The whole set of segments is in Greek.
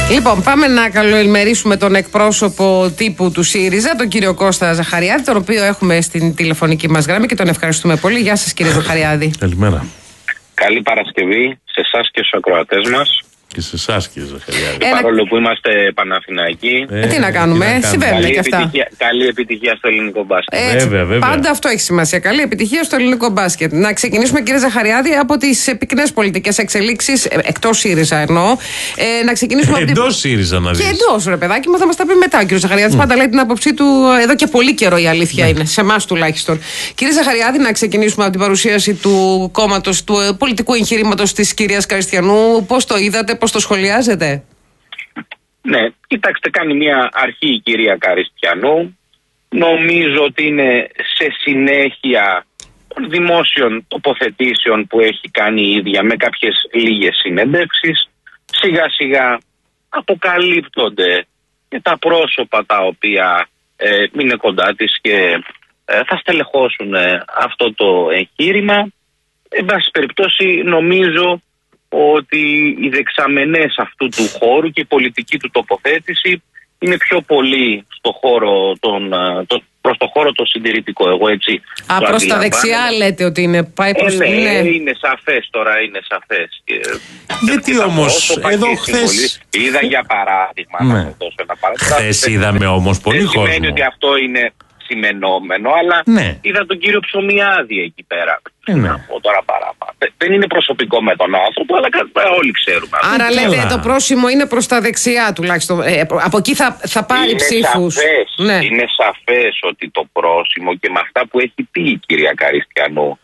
Λοιπόν, πάμε να καλοελμερίσουμε τον εκπρόσωπο τύπου του ΣΥΡΙΖΑ, τον κύριο Κώστα Ζαχαριάδη, τον οποίο έχουμε στην τηλεφωνική μας γραμμή και τον ευχαριστούμε πολύ. Γεια σας, κύριε Ζαχαριάδη. Καλημέρα. Καλή Παρασκευή σε εσάς και στους ακροατές μας. Και σε εσάς, κύριε Ζαχαριάδη. Παρόλο που είμαστε Παναθηναϊκοί. Τι να κάνουμε, συμβαίνουν και αυτά. Καλή επιτυχία στο ελληνικό μπάσκετ. Βέβαια. Πάντα αυτό έχει σημασία. Καλή επιτυχία στο ελληνικό μπάσκετ. Να ξεκινήσουμε, κύριε Ζαχαριάδη, από τις πυκνές πολιτικές εξελίξεις, εκτός ΣΥΡΙΖΑ εννοώ. Να ξεκινήσουμε εντός ΣΥΡΙΖΑ να δεις. Και εντός, ρε παιδάκι μου, θα μας τα πει μετά. Ο κύριος Ζαχαριάδης πάντα λέει την άποψή του εδώ και πολύ καιρό, η αλήθεια είναι. Σε εμάς τουλάχιστον. Κύριε Ζαχαριάδη, να ξεκινήσουμε από την παρουσίαση του κόμματος, του πολιτικού εγχειρήματος της κυρίας Καριστιανού. Πώς το είδατε? Πώς το σχολιάζετε? Ναι, κοιτάξτε, κάνει μια αρχή η κυρία Καριστιανού. Νομίζω ότι είναι σε συνέχεια των δημόσιων τοποθετήσεων που έχει κάνει η ίδια με κάποιες λίγες συνεντεύξεις. Σιγά σιγά αποκαλύπτονται και τα πρόσωπα τα οποία είναι κοντά της και θα στελεχώσουν αυτό το εγχείρημα. Εν πάση περιπτώσει, νομίζω ότι οι δεξαμενές αυτού του χώρου και η πολιτική του τοποθέτηση είναι πιο πολύ στο χώρο προς το χώρο το συντηρητικό. Εγώ έτσι προς τα δεξιά λέτε ότι είναι, πάει προς ναι, είναι σαφές τώρα, είναι σαφές. Γιατί όμως, εδώ χθες... Είδα για παράδειγμα, να δώσω ένα παράδειγμα. Χθες είδαμε όμως πολύ κόσμο. Δεν σημαίνει ότι αυτό είναι σημενόμενο, αλλά είδα τον κύριο Ψωμιάδη εκεί πέρα. Τώρα παράπα. Δεν είναι προσωπικό με τον άνθρωπο, αλλά όλοι ξέρουμε. Άρα λέτε το πρόσημο είναι προς τα δεξιά τουλάχιστον. Από εκεί θα πάρει ψήφους. Είναι σαφές ότι το πρόσημο και με αυτά που έχει πει η κυρία Καριστιανού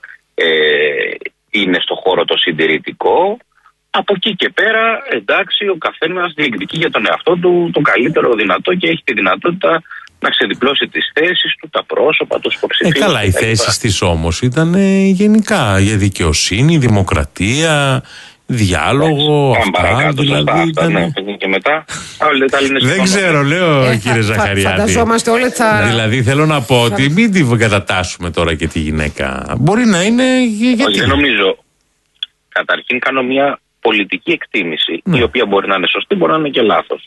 είναι στο χώρο το συντηρητικό. Από εκεί και πέρα, εντάξει, ο καθένας διεκδικεί για τον εαυτό του το καλύτερο δυνατό και έχει τη δυνατότητα να ξεδιπλώσει τις θέσεις του, τα πρόσωπα, τους υποψηφίους. Καλά, οι θέσεις της όμως ήταν γενικά για δικαιοσύνη, δημοκρατία, διάλογο, αυτά. Δηλαδή ήταν... Και μετά, δεν ξέρω, λέω κύριε Ζαχαριάδη. Φανταζόμαστε όλοι Δηλαδή θέλω να πω ότι μην την κατατάσσουμε τώρα και τη γυναίκα. Μπορεί να είναι... Όχι, δεν νομίζω. Καταρχήν κάνω μια πολιτική εκτίμηση, η οποία μπορεί να είναι σωστή, μπορεί να είναι και λάθος.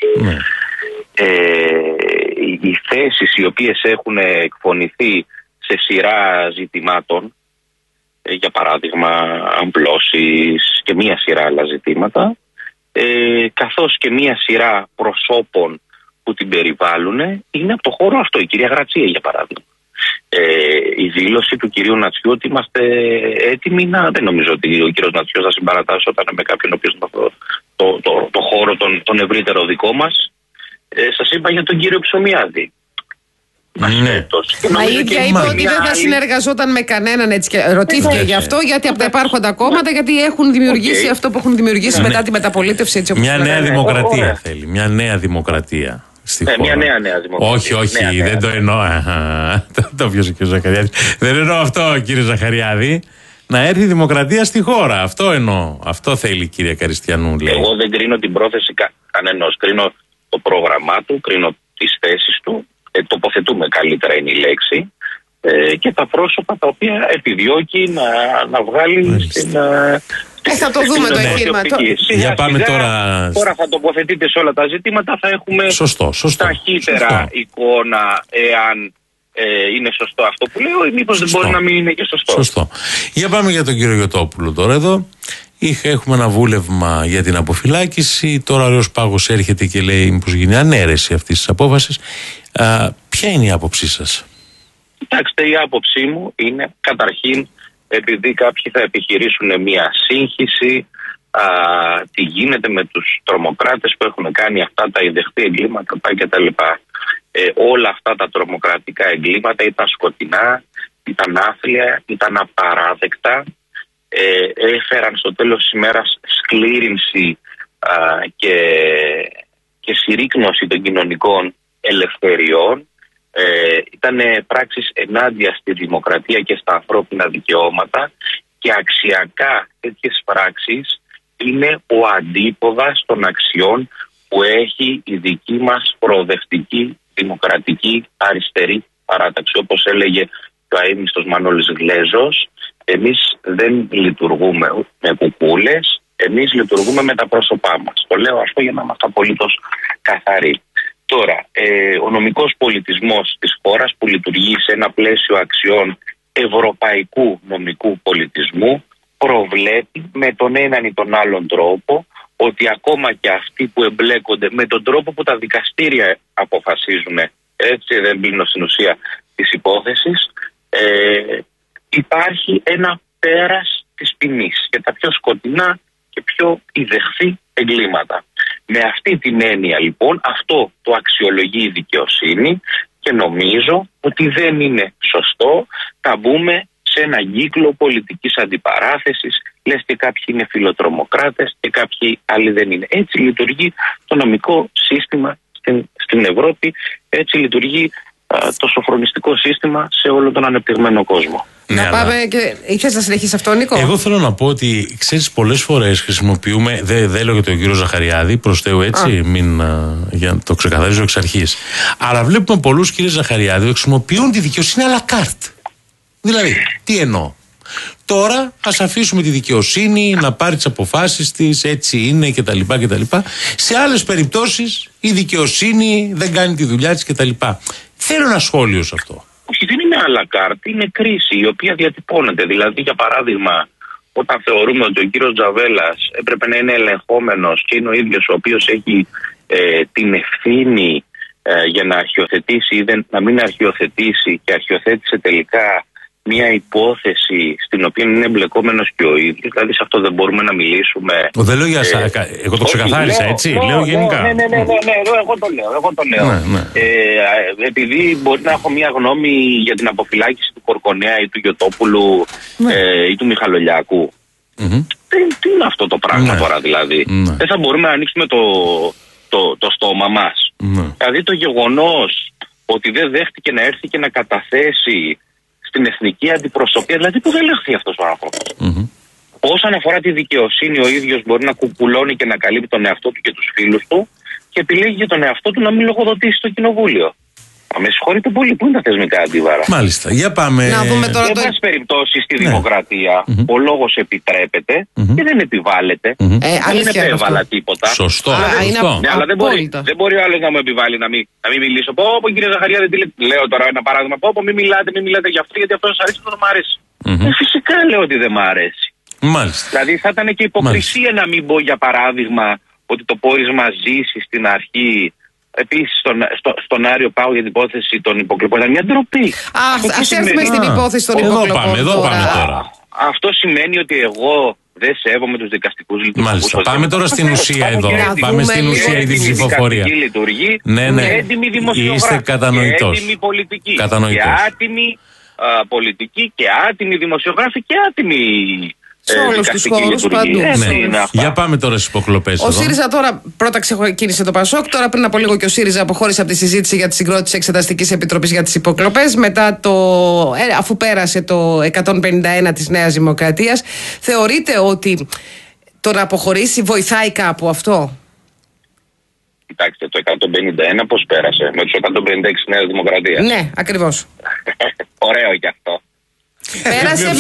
Οι θέσεις οι οποίες έχουν εκφωνηθεί σε σειρά ζητημάτων, για παράδειγμα αμπλώσεις και μία σειρά άλλα ζητήματα, καθώς και μία σειρά προσώπων που την περιβάλλουν, είναι από το χώρο αυτό. Η κυρία Γρατσία, για παράδειγμα. Η δήλωση του κυρίου Νατσιού ότι είμαστε έτοιμοι να... Δεν νομίζω ότι ο κύριος Νατσιός θα συμπαρατάσσονταν με κάποιον ο οποίος το χώρο τον ευρύτερο δικό μας. Σας είπα για τον κύριο Ψωμιάδη. Μα η ίδια είπε ότι δεν θα συνεργαζόταν με κανέναν, έτσι, και ρωτήθηκε γι' αυτό, γιατί από τα υπάρχοντα κόμματα, γιατί έχουν δημιουργήσει αυτό που έχουν δημιουργήσει μετά τη μεταπολίτευση. Μια νέα δημοκρατία θέλει. Μια νέα δημοκρατία. Μια νέα δημοκρατία. Όχι, δεν το εννοώ. Το πιασε ο κ. Ζαχαριάδη. Δεν εννοώ αυτό, κύριε Ζαχαριάδη. Να έρθει η δημοκρατία στη χώρα. Αυτό εννοώ. Αυτό θέλει η κυρία Καριστιανού, λέει. Εγώ δεν κρίνω την πρόθεση κανενός. Κρίνω το πρόγραμμά του, κρίνω τις θέσεις του. Τοποθετούμε, καλύτερα είναι η λέξη. Και τα πρόσωπα τα οποία επιδιώκει να βγάλει στην. Θα το δούμε το εγχείρημα. Για πάμε τώρα. Τώρα θα τοποθετείτε σε όλα τα ζητήματα, θα έχουμε ταχύτερα εικόνα εάν είναι σωστό αυτό που λέω ή μήπως δεν μπορεί να μην είναι και σωστό. Για πάμε για τον κύριο Γιωτόπουλο τώρα εδώ. Έχουμε ένα βούλευμα για την αποφυλάκηση. Τώρα ο Ρέος Πάγος έρχεται και λέει μήπως γίνει ανέρεση αυτής της απόφασης. Ποια είναι η άποψή σας? Κοιτάξτε, η άποψή μου είναι καταρχήν, επειδή κάποιοι θα επιχειρήσουν μια σύγχυση, τι γίνεται με τους τρομοκράτες που έχουν κάνει αυτά τα ιδεχτή εγκλήματα κτλ. Όλα αυτά τα τρομοκρατικά εγκλήματα ήταν σκοτεινά, ήταν άθλια, ήταν απαράδεκτα, έφεραν στο τέλος της ημέρας σκλήρινση και συρρίκνωση των κοινωνικών ελευθεριών. Ήταν πράξεις ενάντια στη δημοκρατία και στα ανθρώπινα δικαιώματα, και αξιακά τέτοιες πράξεις είναι ο αντίποδας των αξιών που έχει η δική μας προοδευτική, δημοκρατική, αριστερή παράταξη. Όπως έλεγε ο αείμνηστος Μανώλης Γλέζος, εμείς δεν λειτουργούμε με κουκούλες, Εμείς λειτουργούμε με τα πρόσωπά μας. Το λέω αυτό για να είμαστε απολύτως καθαροί. Τώρα, ο νομικός πολιτισμός της χώρας που λειτουργεί σε ένα πλαίσιο αξιών ευρωπαϊκού νομικού πολιτισμού προβλέπει με τον έναν ή τον άλλον τρόπο ότι ακόμα και αυτοί που εμπλέκονται με τον τρόπο που τα δικαστήρια αποφασίζουν, έτσι δεν μπαίνω στην ουσία της υπόθεσης, υπάρχει ένα πέρας της ποινής για τα πιο σκοτεινά και πιο ιδεχθή εγκλήματα. Με αυτή την έννοια λοιπόν αυτό το αξιολογεί η δικαιοσύνη και νομίζω ότι δεν είναι σωστό να μπούμε σε ένα κύκλο πολιτικής αντιπαράθεσης, λες και κάποιοι είναι φιλοτρομοκράτες και κάποιοι άλλοι δεν είναι. Έτσι λειτουργεί το νομικό σύστημα στην Ευρώπη, έτσι λειτουργεί το σοφρονιστικό σύστημα σε όλο τον ανεπτυγμένο κόσμο. Ναι, να πάμε και... Ήθελες να συνεχίσεις αυτό, Νίκο? Εγώ θέλω να πω ότι, ξέρεις, πολλές φορές χρησιμοποιούμε, δεν λέω για τον κύριο Ζαχαριάδη, προς Θεού, έτσι, για να το ξεκαθαρίζω εξ αρχής. Αλλά βλέπουμε πολλούς, κύριε Ζαχαριάδη, που χρησιμοποιούν τη δικαιοσύνη à la carte. Δηλαδή, τι εννοώ? Τώρα ας αφήσουμε τη δικαιοσύνη να πάρει τις αποφάσεις της, έτσι είναι κτλ. Σε άλλες περιπτώσεις η δικαιοσύνη δεν κάνει τη δουλειά της κτλ. Θέλω ένα σχόλιο σε αυτό. Όχι, δεν είναι à la carte, είναι κρίση η οποία διατυπώνεται. Δηλαδή, για παράδειγμα, όταν θεωρούμε ότι ο κύριος Τζαβέλας έπρεπε να είναι ελεγχόμενος και είναι ο ίδιος ο οποίος έχει την ευθύνη για να αρχιοθετήσει ή να μην αρχιοθετήσει και αρχιοθέτησε τελικά μια υπόθεση στην οποία είναι εμπλεκόμενος και ο ίδιος, δηλαδή σε αυτό δεν μπορούμε να μιλήσουμε. Δεν λέω για εγώ το ξεκαθάρισα, έτσι, λέω γενικά. Ναι, εγώ το λέω. Ναι. Επειδή μπορεί να έχω μια γνώμη για την αποφυλάκηση του Κορκονέα ή του Γιωτόπουλου ή του Μιχαλολιάκου. Τι είναι αυτό το πράγμα τώρα δηλαδή? Δεν θα μπορούμε να ανοίξουμε το στόμα μας? Δηλαδή το γεγονός ότι δεν δέχτηκε να έρθει και να καταθέσει στην εθνική αντιπροσωπεία, δηλαδή που δεν λεχθεί αυτός ο άνθρωπος. Όσον αφορά τη δικαιοσύνη, ο ίδιος μπορεί να κουκουλώνει και να καλύπτει τον εαυτό του και τους φίλους του και επιλέγει για τον εαυτό του να μην λογοδοτήσει στο κοινοβούλιο. Με συγχωρείτε πολύ, πού είναι τα θεσμικά αντίβαρα? Μάλιστα, για πάμε. Να δούμε τώρα. Σε πάση περιπτώσει στη δημοκρατία ο λόγος επιτρέπεται και δεν επιβάλλεται. Δεν επέβαλα τίποτα. Σωστό. Αλλά δεν μπορεί ο άλλος να μου επιβάλλει να μην μιλήσω. Πω κύριε Ζαχαριάδη, λέω τώρα ένα παράδειγμα. Πω μην μιλάτε για αυτό, γιατί αυτό σας αρέσει, αυτό δεν μ' αρέσει. Φυσικά λέω ότι δεν μ' αρέσει. Μάλιστα. Δηλαδή θα ήταν και υποκρισία να μην πω για παράδειγμα ότι το πόρισμα ζήσει στην αρχή. Επίσης στον Άριο Πάγο για την υπόθεση των υποκλοπών ήταν μια ντροπή. Ας έρθουμε στην υπόθεση των υποκλοπών. Εδώ πάμε τώρα. Αυτό σημαίνει ότι εγώ δεν σέβομαι τους δικαστικούς λειτουργούς. Μάλιστα. Πάμε τώρα στην ουσία εδώ. Πάμε στην ουσία της ψηφοφορίας. Ναι. Έντιμη δημοσιογράφη. Είστε κατανοητός. Έντιμη πολιτική. Και άτιμη πολιτική και άτιμη δημοσιογράφη και άτιμη. Σε όλους τους χώρους παντού. Για πάμε τώρα στις υποκλοπές. Ο ΣΥΡΙΖΑ τώρα πρώτα ξεκίνησε το ΠΑΣΟΚ. Τώρα πριν από λίγο και ο ΣΥΡΙΖΑ αποχώρησε από τη συζήτηση για τη συγκρότηση Εξεταστικής Επιτροπής για τις υποκλοπές. Μετά αφού πέρασε το 151 της Νέας Δημοκρατίας. Θεωρείτε ότι το να αποχωρήσει βοηθάει κάπου αυτό? Κοιτάξτε, το 151 πώς πέρασε? Με τους 156 της Νέας Δημοκρατίας. Ναι, ακριβώς. Ωραίο κι αυτό. Πέρασε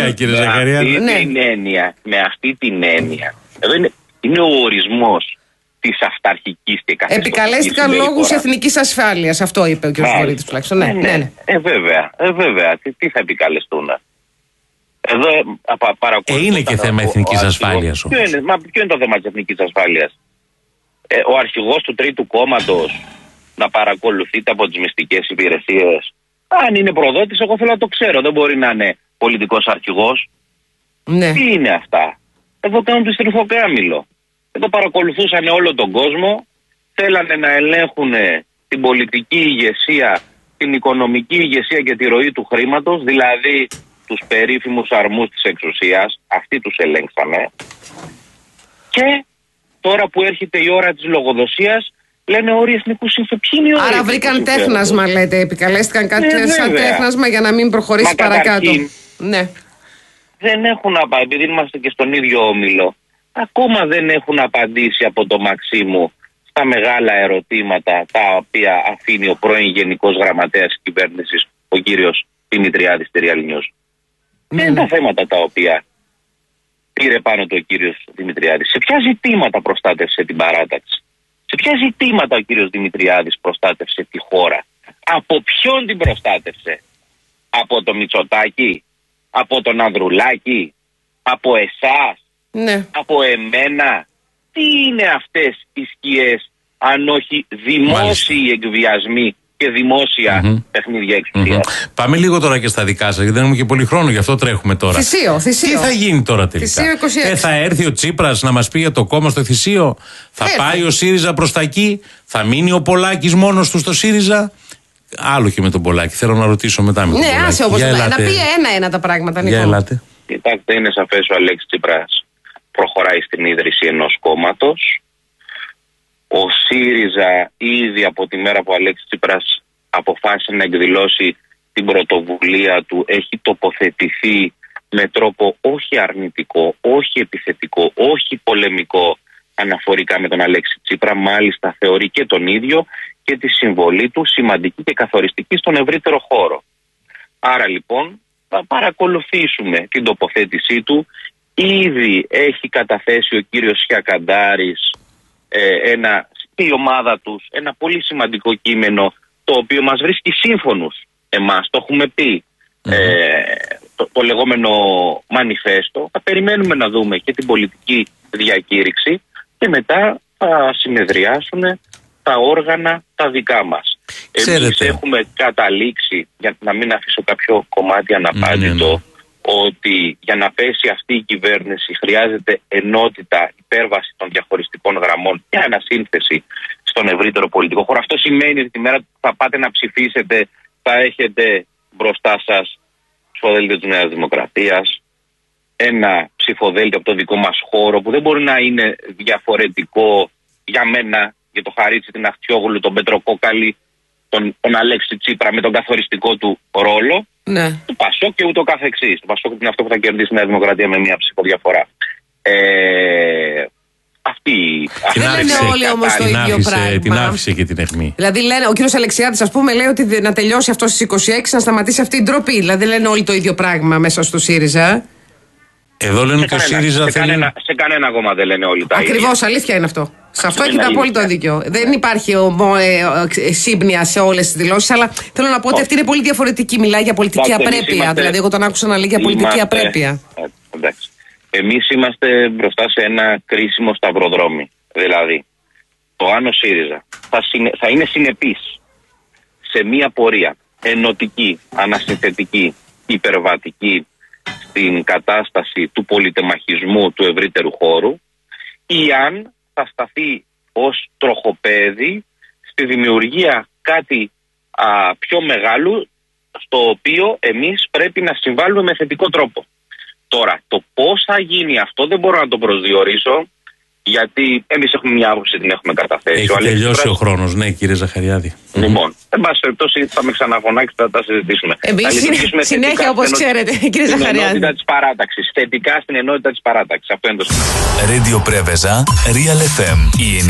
με αυτή την έννοια. Είναι ο ορισμός της αυταρχικής και καθεστωτικής. Επικαλέστηκαν λόγους εθνικής ασφάλειας. Αυτό είπε ο κ. Βορύτης τουλάχιστον. Ναι. Βέβαια. Τι θα επικαλεστούν? Εδώ παρακολουθούν. Είναι και θέμα εθνικής ασφάλειας. Ποιο είναι το θέμα της εθνικής ασφάλειας? Ο αρχηγός του Τρίτου Κόμματος να παρακολουθείται από τις μυστικές υπηρεσίες? Αν είναι προδότης, εγώ θέλω να το ξέρω. Δεν μπορεί να είναι πολιτικός αρχηγός. Ναι. Τι είναι αυτά? Εδώ κάνουν το στριφοκάμιλο. Εδώ παρακολουθούσαν όλο τον κόσμο. Θέλανε να ελέγχουν την πολιτική ηγεσία, την οικονομική ηγεσία και τη ροή του χρήματος. Δηλαδή τους περίφημους αρμούς της εξουσίας. Αυτοί τους ελέγξανε. Και τώρα που έρχεται η ώρα της λογοδοσίας, λένε όροι εθνικού συμφέροντος. Άρα βρήκαν τέχνασμα, λέτε. Επικαλέστηκαν κάτι σαν τέχνασμα για να μην προχωρήσει παρακάτω. Ναι. Δεν έχουν απαντήσει, επειδή είμαστε και στον ίδιο όμιλο. Ακόμα δεν έχουν απαντήσει από το Μαξίμου στα μεγάλα ερωτήματα τα οποία αφήνει ο πρώην Γενικός Γραμματέας της Κυβέρνησης, ο κύριος Δημητριάδης στη Real News. Δεν είναι τα θέματα τα οποία πήρε πάνω του ο κύριος Δημητριάδης? Σε ποια ζητήματα προστάτευσε την παράταξη? Σε ποια ζητήματα ο κύριος Δημητριάδης προστάτευσε τη χώρα? Από ποιον την προστάτευσε? Από το Μητσοτάκη? Από τον Ανδρουλάκη? Από εσάς? Ναι. Από εμένα? Τι είναι αυτές οι σκιές αν όχι δημόσιοι εκβιασμοί και δημόσια παιχνίδια εξουσίας? Πάμε λίγο τώρα και στα δικά σας, γιατί δεν έχουμε και πολύ χρόνο, γι' αυτό τρέχουμε τώρα. Θυσίο. Τι θα γίνει τώρα τελικά? Θα έρθει ο Τσίπρας να μας πει για το κόμμα στο Θυσίο? Θα πάει ο ΣΥΡΙΖΑ προς τα εκεί? Θα μείνει ο Πολάκης μόνος του στο ΣΥΡΙΖΑ? Άλλο και με τον Πολάκη. Θέλω να ρωτήσω μετά με τον Πολάκη. Ναι, άσε όπως να πει ένα-ένα τα πράγματα, Νικό. Για ελάτε. Κοιτάξτε, είναι σαφές ο Αλέξης Τσίπρας προχωράει στην ίδρυση ενός κόμματος. Ο ΣΥΡΙΖΑ ήδη από τη μέρα που ο Αλέξης Τσίπρας αποφάσισε να εκδηλώσει την πρωτοβουλία του έχει τοποθετηθεί με τρόπο όχι αρνητικό, όχι επιθετικό, όχι πολεμικό αναφορικά με τον Αλέξη Τσίπρα. Μάλιστα θεωρεί και τον ίδιο και τη συμβολή του σημαντική και καθοριστική στον ευρύτερο χώρο. Άρα λοιπόν θα παρακολουθήσουμε την τοποθέτησή του. Ήδη έχει καταθέσει ο κύριος Χιακαντάρης η ομάδα τους ένα πολύ σημαντικό κείμενο, το οποίο μας βρίσκει σύμφωνους εμάς, το έχουμε πει, το λεγόμενο μανιφέστο. Θα περιμένουμε να δούμε και την πολιτική διακήρυξη και μετά θα συνεδριάσουν τα όργανα τα δικά μας. Εμείς έχουμε καταλήξει, για να μην αφήσω κάποιο κομμάτι αναπάντητο, ότι για να πέσει αυτή η κυβέρνηση χρειάζεται ενότητα, υπέρβαση των διαχωριστικών γραμμών και ανασύνθεση στον ευρύτερο πολιτικό χώρο. Αυτό σημαίνει ότι τη μέρα που θα πάτε να ψηφίσετε θα έχετε μπροστά σας ψηφοδέλτιο της Νέας Δημοκρατίας, ένα ψηφοδέλτιο από το δικό μας χώρο που δεν μπορεί να είναι διαφορετικό για μένα, για το Χαρίτσι, την Αχτιόγλου, τον Πετροκόκαλη, τον Αλέξη Τσίπρα με τον καθοριστικό του ρόλο. Ναι. Του Πασόκ και ούτω καθεξής. Του Πασόκ είναι αυτό που θα κερδίσει η Νέα Δημοκρατία με μία ψηφοδιαφορά. Δεν λένε όλοι όμως το ίδιο πράγμα. Την άφησε και την αιχμή. Δηλαδή λένε, ο κύριος Αλεξιάδης, ας πούμε, λέει ότι να τελειώσει αυτό στις 26, να σταματήσει αυτή η ντροπή. Δηλαδή λένε όλοι το ίδιο πράγμα μέσα στο ΣΥΡΙΖΑ. Εδώ λένε ότι ο ΣΥΡΙΖΑ θέλει. Σε κανένα κόμμα δεν λένε όλοι τα ίδια. Ακριβώς, αλήθεια είναι αυτό. Σε αυτό έχετε απόλυτο δίκιο. Δεν υπάρχει σύμπνοια σε όλες τις δηλώσεις, αλλά θέλω να πω ότι αυτή είναι πολύ διαφορετική. Μιλάει για πολιτική απρέπεια. Δηλαδή, εγώ τον άκουσα να λέει για πολιτική απρέπεια. Εντάξει. Εμείς είμαστε μπροστά σε ένα κρίσιμο σταυροδρόμι. Δηλαδή, το αν ο ΣΥΡΙΖΑ θα είναι συνεπής σε μία πορεία ενωτική, ανασυνθετική, υπερβατική στην κατάσταση του πολυτεμαχισμού του ευρύτερου χώρου, ή αν θα σταθεί ως τροχοπέδι στη δημιουργία κάτι πιο μεγάλου, στο οποίο εμείς πρέπει να συμβάλλουμε με θετικό τρόπο. Τώρα, το πώς θα γίνει αυτό δεν μπορώ να το προσδιορίσω, γιατί εμείς έχουμε μια άποψη, την έχουμε καταθέσει. Έχει τελειώσει ο χρόνος, ναι, κύριε Ζαχαριάδη. Λοιπόν, εν πάση περιπτώσει θα με ξαναφωνάξετε, θα τα συζητήσουμε. Εμείς συνέχεια, όπως ξέρετε, κύριε Ζαχαριάδη. Στην ενότητα της παράταξης. Θετικά στην ενότητα της παράταξης. Αυτό είναι το σημείο. Radio Preveza, Real FM.